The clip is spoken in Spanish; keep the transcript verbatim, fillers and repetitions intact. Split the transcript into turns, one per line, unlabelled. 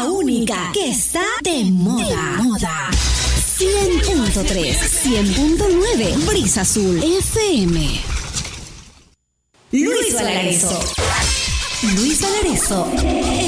la única que está de moda. De moda. cien punto tres, cien punto nueve, Brisa Azul F M. Luis Valareso. Luis Valareso.